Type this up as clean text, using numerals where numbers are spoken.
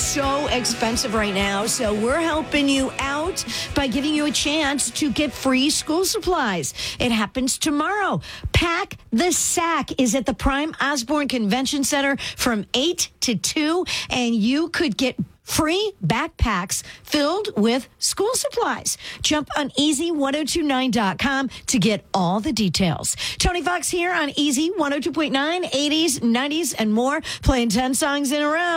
so expensive right now, so we're helping you out by giving you a chance to get free school supplies. It happens tomorrow. Pack the Sack is at the Prime Osborne Convention Center from 8 to 2, and you could get free backpacks filled with school supplies. Jump on easy1029.com to get all the details. Tony Fox here on Easy 102.9, 80s, 90s, and more, playing 10 songs in a row.